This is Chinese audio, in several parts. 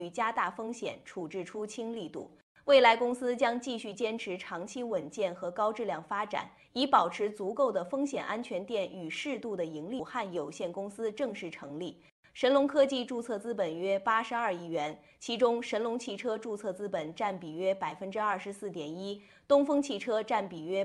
加大风险，处置出清力度。未来公司将继续坚持长期稳健和高质量发展，以保持足够的风险安全垫与适度的盈利。武汉有限公司正式成立。神龙科技注册资本约82亿元，其中神龙汽车注册资本占比约24.1%，东风汽车占比约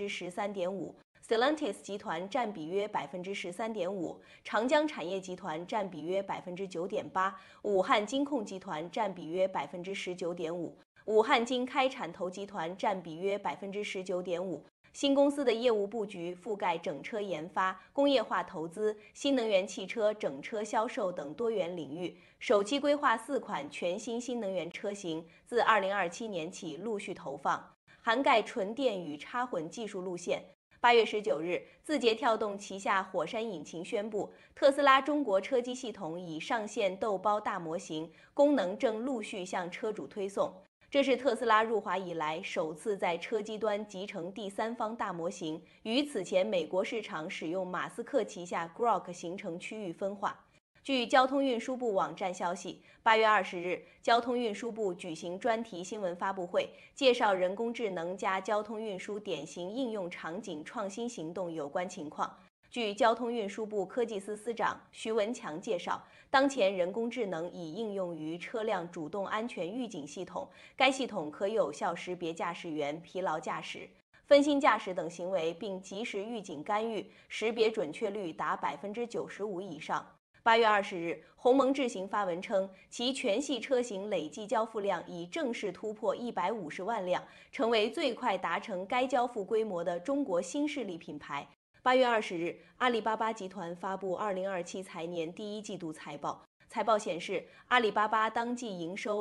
13.5%，Stellantis 集团占比约13.5%，长江产业集团占比约9.8%，武汉金控集团占比约19.5%，武汉金开产投集团占比约19.5%。新公司的业务布局覆盖整车研发、工业化投资、新能源汽车整车销售等多元领域。首期规划4款全新新能源车型，自2027年起陆续投放，涵盖纯电与插混技术路线。8月19日，字节跳动旗下火山引擎宣布，特斯拉中国车机系统已上线豆包大模型，功能正陆续向车主推送。这是特斯拉入华以来首次在车机端集成第三方大模型，与此前美国市场使用马斯克旗下 Grok 形成区域分化。据交通运输部网站消息，8月20日，交通运输部举行专题新闻发布会，介绍人工智能加交通运输典型应用场景创新行动有关情况。据交通运输部科技司司长徐文强介绍，当前人工智能已应用于车辆主动安全预警系统，该系统可有效识别驾驶员疲劳驾驶、分心驾驶等行为，并及时预警干预，识别准确率达95%以上。8月20日，鸿蒙智行发文称，其全系车型累计交付量已正式突破150万辆，成为最快达成该交付规模的中国新势力品牌。8月20日，阿里巴巴集团发布2027财年第一季度财报。财报显示，阿里巴巴当季营收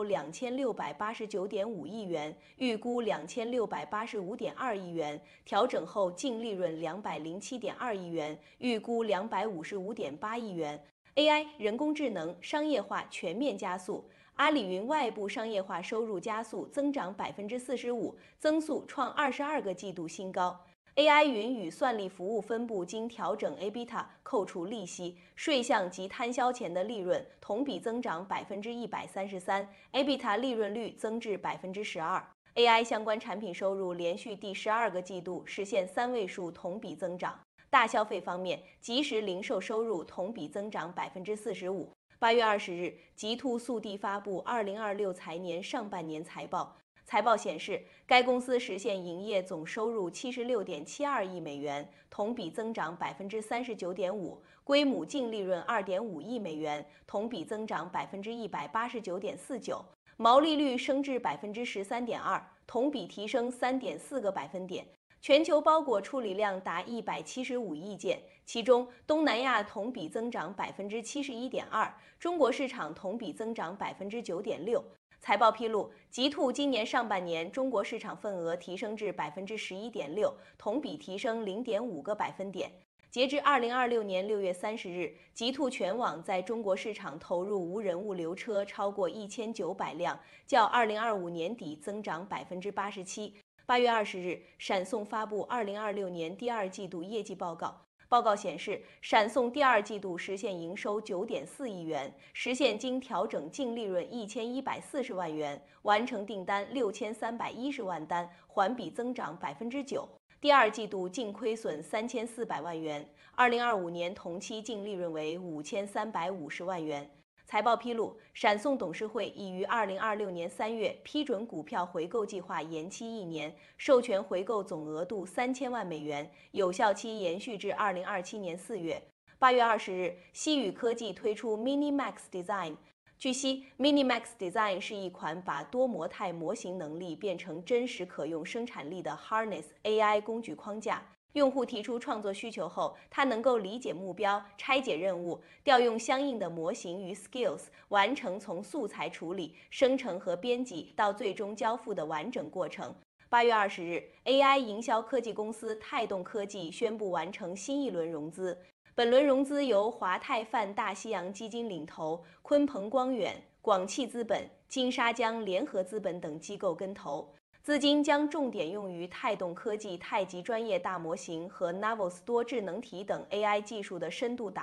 2689.5亿元，预估2685.2亿元，调整后净利润207.2亿元，预估255.8亿元。AI 人工智能商业化全面加速，阿里云外部商业化收入加速，增长45%，增速创22个季度新高。AI 云与算力服务分部经调整 EBITDA 扣除利息、税项及摊销前的利润同比增长133%，EBITDA 利润率增至12%。AI 相关产品收入连续第12个季度实现3位数同比增长。大消费方面，即时零售收入同比增长45%。8月20日，极兔速递发布2026财年上半年财报。财报显示，该公司实现营业总收入76.72亿美元，同比增长39.5%，归母净利润2.5亿美元，同比增长189.49%，毛利率升至13.2%，同比提升3.4个百分点。全球包裹处理量达175亿件，其中东南亚同比增长71.2%，中国市场同比增长9.6%。财报披露，极兔今年上半年中国市场份额提升至11.6%，同比提升0.5个百分点。截至2026年6月30日，极兔全网在中国市场投入无人物流车超过1900辆，较2025年底增长87%。8月20日，闪送发布2026年第二季度业绩报告。报告显示，闪送第二季度实现营收9.4亿元，实现经调整净利润1140万元，完成订单6310万单，环比增长9%。第二季度净亏损3400万元，2025年同期净利润为5350万元。财报披露，闪送董事会已于2026年3月批准股票回购计划延期1年，授权回购总额度3000万美元，有效期延续至2027年4月。8月20日，西宇科技推出 MiniMax Design。据悉 ，MiniMax Design 是一款把多模态模型能力变成真实可用生产力的 Harness AI 工具框架。用户提出创作需求后，它能够理解目标、拆解任务、调用相应的模型与 skills， 完成从素材处理、生成和编辑到最终交付的完整过程。8月20日 ，AI 营销科技公司泰动科技宣布完成新一轮融资。本轮融资由华泰泛大西洋基金领投，鲲鹏光远、广汽资本、金沙江联合资本等机构跟投。资金将重点用于泰动科技太极专业大模型和 Navos 多智能体等 AI 技术的深度打